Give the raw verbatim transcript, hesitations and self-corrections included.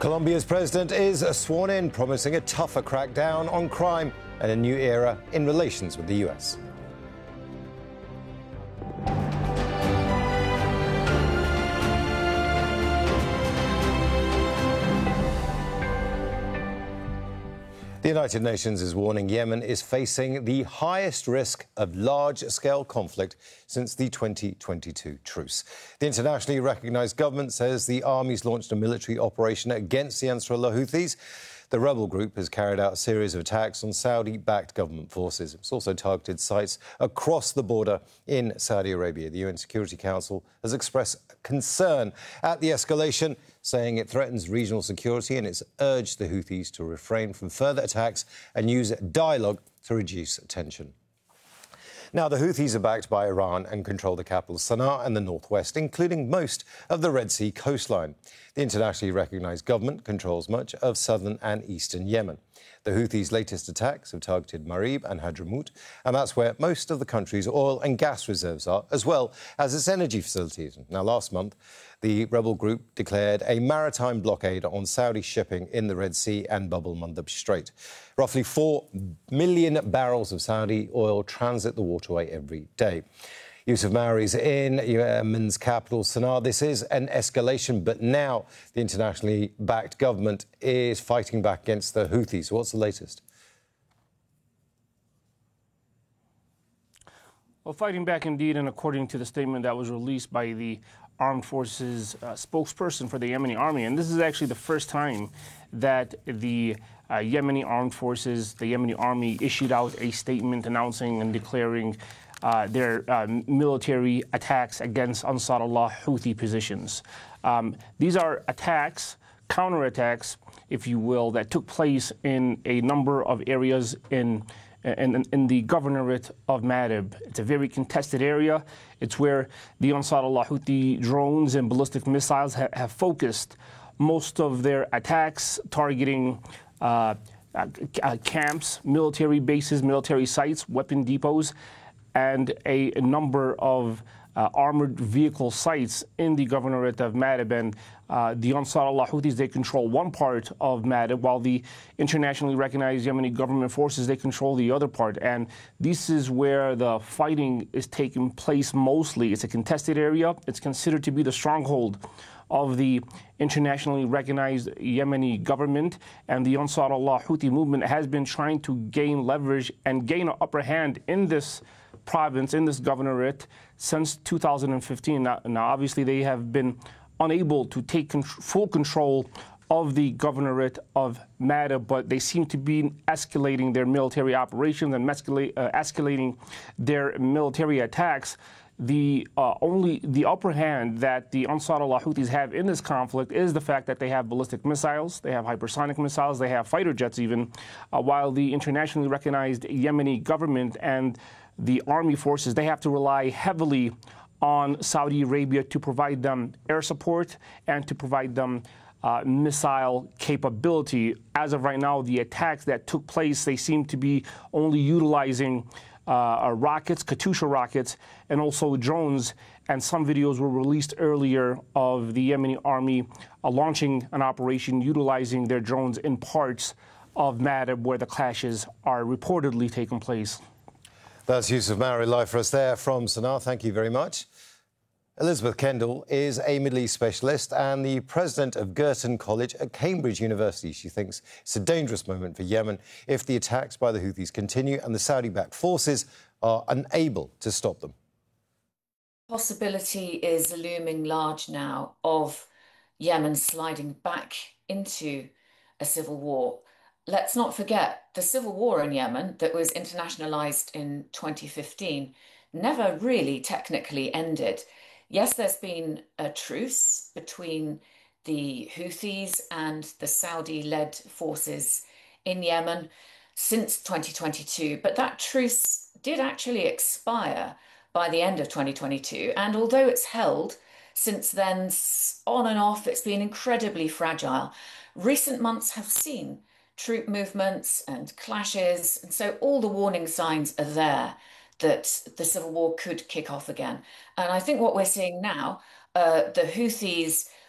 Colombia's president is sworn in, promising a tougher crackdown on crime and a new era in relations with the U S. The United Nations is warning Yemen is facing the highest risk of large-scale conflict since the twenty twenty-two truce. The internationally recognised government says the army's launched a military operation against the Ansarullah Houthis. The rebel group has carried out a series of attacks on Saudi-backed government forces. It's also targeted sites across the border in Saudi Arabia. The U N Security Council has expressed concern at the escalation, saying it threatens regional security, and it's urged the Houthis to refrain from further attacks and use dialogue to reduce tension. Now, the Houthis are backed by Iran and control the capital Sana'a and the northwest, including most of the Red Sea coastline. The internationally recognised government controls much of southern and eastern Yemen. The Houthis' latest attacks have targeted Marib and Hadramaut, and that's where most of the country's oil and gas reserves are, as well as its energy facilities. Now, last month, the rebel group declared a maritime blockade on Saudi shipping in the Red Sea and Bab el-Mandeb Strait. Roughly four million barrels of Saudi oil transit the waterway every day. Yusuf Mauri is in Yemen's capital, Sana'a. This is an escalation, but now the internationally backed government is fighting back against the Houthis. What's the latest? Well, fighting back indeed, and according to the statement that was released by the Armed Forces uh, spokesperson for the Yemeni army, and this is actually the first time that the uh, Yemeni Armed Forces, the Yemeni army, issued out a statement announcing and declaring uh, their uh, military attacks against Ansarullah Houthi positions. Um, these are attacks, counterattacks, if you will, that took place in a number of areas in In, in the governorate of Marib. It's a very contested area. It's where the Ansarullah Houthi drones and ballistic missiles ha have focused most of their attacks, targeting uh, uh, camps, military bases, military sites, weapon depots, and a, a number of uh, armored vehicle sites in the governorate of Marib. And Uh, the Ansarullah Houthis, they control one part of Marib, while the internationally recognized Yemeni government forces, they control the other part. And this is where the fighting is taking place mostly. It's a contested area. It's considered to be the stronghold of the internationally recognized Yemeni government. And the Ansarullah Houthi movement has been trying to gain leverage and gain an upper hand in this province, in this governorate, since two thousand fifteen. Now, now obviously, they have been unable to take con full control of the governorate of Marib, but they seem to be escalating their military operations and escalate, uh, escalating their military attacks. The uh, only the upper hand that the Ansarullah Houthis have in this conflict is the fact that they have ballistic missiles, they have hypersonic missiles, they have fighter jets even, uh, while the internationally recognized Yemeni government and the army forces, they have to rely heavily on Saudi Arabia to provide them air support and to provide them uh, missile capability. As of right now, the attacks that took place, they seem to be only utilizing uh, rockets, Katyusha rockets, and also drones. And some videos were released earlier of the Yemeni army uh, launching an operation utilizing their drones in parts of Marib where the clashes are reportedly taking place. That's Yusuf Mauri live for us there from Sana'a. Thank you very much. Elizabeth Kendall is a Middle East specialist and the president of Girton College at Cambridge University. She thinks it's a dangerous moment for Yemen if the attacks by the Houthis continue and the Saudi-backed forces are unable to stop them. Possibility is looming large now of Yemen sliding back into a civil war. Let's not forget the civil war in Yemen that was internationalized in twenty fifteen never really technically ended. Yes, there's been a truce between the Houthis and the Saudi-led forces in Yemen since twenty twenty-two, but that truce did actually expire by the end of twenty twenty-two. And although it's held since then, on and off, it's been incredibly fragile. Recent months have seen troop movements and clashes, and so all the warning signs are there that the civil war could kick off again. And I think what we're seeing now, uh, the Houthis